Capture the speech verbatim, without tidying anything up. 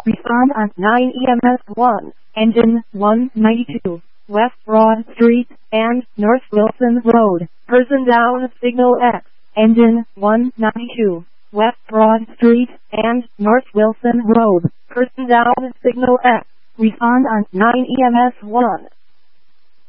Respond on nine E M S one, engine one ninety-two, West Broad Street and North Wilson Road. Person down, signal X, engine one ninety-two, West Broad Street and North Wilson Road. Person down, signal X. Respond on nine E M S one.